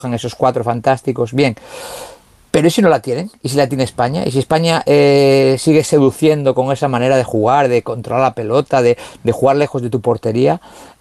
esos 4 fantásticos, bien. Pero ¿y si no la tienen? ¿Y si la tiene España? ¿Y si España sigue seduciendo con esa manera de jugar, de controlar la pelota, de jugar lejos de tu portería?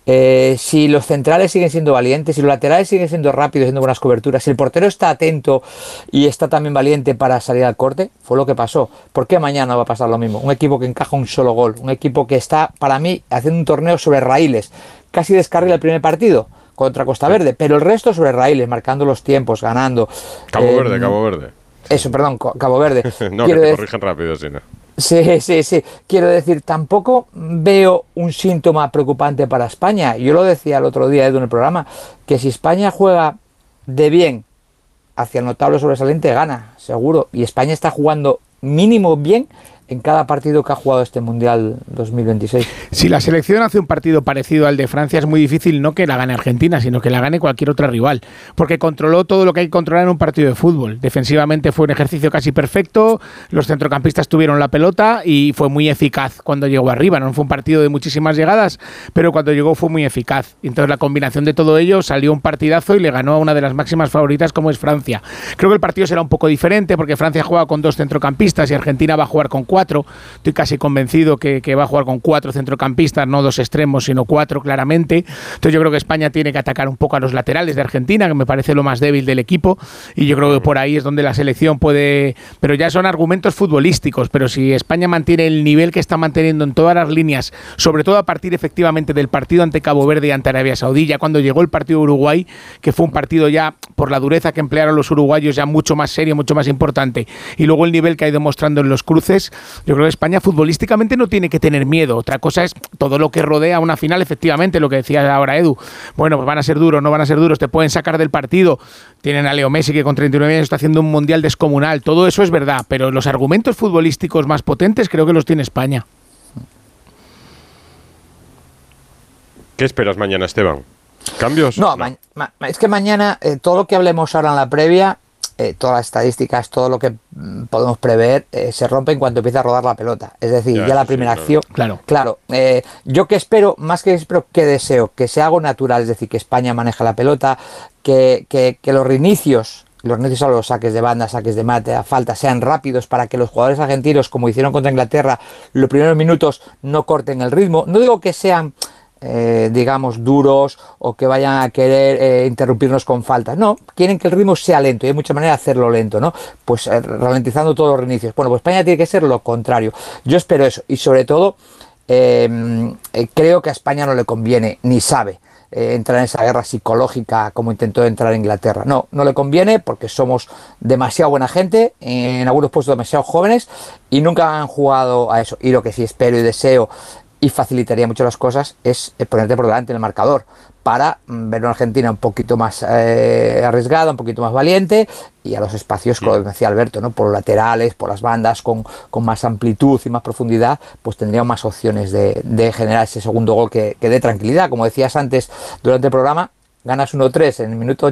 Si los centrales siguen siendo valientes, si los laterales siguen siendo rápidos, haciendo buenas coberturas, si el portero está atento y está también valiente para salir al corte, fue lo que pasó. ¿Por qué mañana va a pasar lo mismo? Un equipo que encaja un solo gol, un equipo que está, para mí, haciendo un torneo sobre raíles, casi descarrila el primer partido contra Costa Verde, pero el resto sobre raíles, marcando los tiempos, ganando. Cabo Verde. Eso, perdón, Cabo Verde. No, que te corrigen rápido, si no. Sí. Quiero decir, tampoco veo un síntoma preocupante para España. Yo lo decía el otro día, Edu, en el programa, que si España juega de bien hacia el notable sobresaliente, gana, seguro. Y España está jugando mínimo bien en cada partido que ha jugado este Mundial 2026. Si la selección hace un partido parecido al de Francia, es muy difícil no que la gane Argentina, sino que la gane cualquier otra rival, porque controló todo lo que hay que controlar en un partido de fútbol. Defensivamente fue un ejercicio casi perfecto, los centrocampistas tuvieron la pelota y fue muy eficaz cuando llegó arriba. No fue un partido de muchísimas llegadas, pero cuando llegó fue muy eficaz. Entonces la combinación de todo ello salió un partidazo y le ganó a una de las máximas favoritas como es Francia. Creo que el partido será un poco diferente porque Francia juega con 2 centrocampistas y Argentina va a jugar con 4. Estoy casi convencido que va a jugar con 4 centrocampistas, no 2 extremos, sino 4 claramente. Entonces yo creo que España tiene que atacar un poco a los laterales de Argentina, que me parece lo más débil del equipo, y yo creo que por ahí es donde la selección puede... Pero ya son argumentos futbolísticos, pero si España mantiene el nivel que está manteniendo en todas las líneas, sobre todo a partir efectivamente del partido ante Cabo Verde y ante Arabia Saudí, ya cuando llegó el partido de Uruguay, que fue un partido ya, por la dureza que emplearon los uruguayos, ya mucho más serio, mucho más importante, y luego el nivel que ha ido mostrando en los cruces, yo creo que España futbolísticamente no tiene que tener miedo. Otra cosa es todo lo que rodea una final, efectivamente, lo que decía ahora Edu. Bueno, pues van a ser duros, no van a ser duros, te pueden sacar del partido. Tienen a Leo Messi, que con 39 años está haciendo un mundial descomunal. Todo eso es verdad, pero los argumentos futbolísticos más potentes creo que los tiene España. ¿Qué esperas mañana, Esteban? ¿Cambios? No, es que mañana todo lo que hablemos ahora en la previa, todas las estadísticas, todo lo que podemos prever, se rompe en cuanto empieza a rodar la pelota. Es decir, ya la primera acción. Claro. Yo que espero, más que espero, que deseo, que sea algo natural, es decir, que España maneje la pelota, que los reinicios a los saques de banda, saques de mate, a falta, sean rápidos para que los jugadores argentinos, como hicieron contra Inglaterra, los primeros minutos no corten el ritmo. No digo que sean digamos, duros o que vayan a querer interrumpirnos con faltas. No, quieren que el ritmo sea lento y hay mucha manera de hacerlo lento, ¿no? Pues ralentizando todos los reinicios. Bueno, pues España tiene que ser lo contrario. Yo espero eso y sobre todo creo que a España no le conviene ni sabe entrar en esa guerra psicológica como intentó entrar Inglaterra. No le conviene porque somos demasiado buena gente, en algunos puestos demasiado jóvenes y nunca han jugado a eso. Y lo que sí espero y deseo y facilitaría mucho las cosas es ponerte por delante en el marcador para ver una Argentina un poquito más arriesgada, un poquito más valiente y a los espacios, como decía Alberto, ¿no? Por los laterales, por las bandas, con más amplitud y más profundidad, pues tendríamos más opciones de generar ese segundo gol que dé tranquilidad. Como decías antes durante el programa, ganas 1-3 en el minuto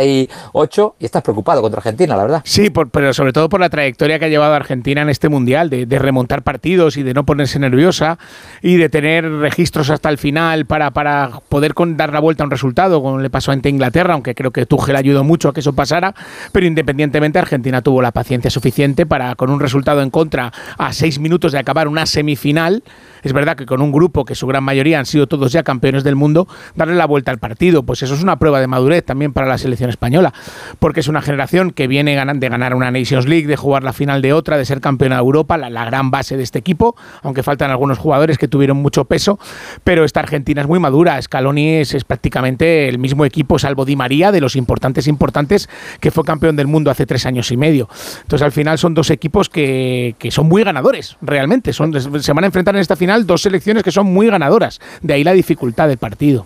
88 y estás preocupado contra Argentina, la verdad. Sí, pero sobre todo por la trayectoria que ha llevado Argentina en este Mundial, de remontar partidos y de no ponerse nerviosa y de tener registros hasta el final para poder dar la vuelta a un resultado, como le pasó ante Inglaterra, aunque creo que Tuchel ayudó mucho a que eso pasara, pero independientemente Argentina tuvo la paciencia suficiente para, con un resultado en contra a 6 minutos de acabar una semifinal, es verdad que con un grupo que su gran mayoría han sido todos ya campeones del mundo, darle la vuelta al partido, pues eso es una prueba de madurez también para la selección española, porque es una generación que viene de ganar una Nations League, de jugar la final de otra, de ser campeona de Europa, la gran base de este equipo, aunque faltan algunos jugadores que tuvieron mucho peso, pero esta Argentina es muy madura. Scaloni es prácticamente el mismo equipo, salvo Di María, de los importantes, que fue campeón del mundo hace 3 años y medio. Entonces al final son dos equipos que son muy ganadores, realmente, se van a enfrentar en esta final 2 selecciones que son muy ganadoras, de ahí la dificultad del partido.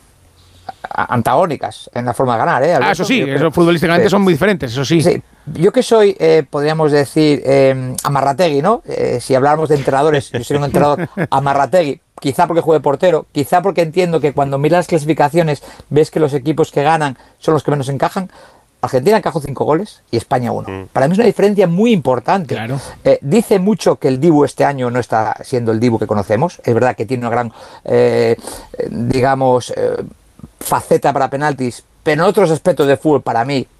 Antagónicas en la forma de ganar, Alberto? Eso sí, futbolísticamente son muy diferentes, eso sí. Yo que soy, podríamos decir, amarrategui, ¿no? Si habláramos de entrenadores, yo soy un entrenador amarrategui, quizá porque juegue portero, quizá porque entiendo que cuando miras las clasificaciones ves que los equipos que ganan son los que menos encajan. Argentina encajó 5 goles y España 1. Para mí es una diferencia muy importante. Claro. Dice mucho que el Dibu este año no está siendo el Dibu que conocemos. Es verdad que tiene una gran, faceta para penaltis, pero en otros aspectos de fútbol, para mí,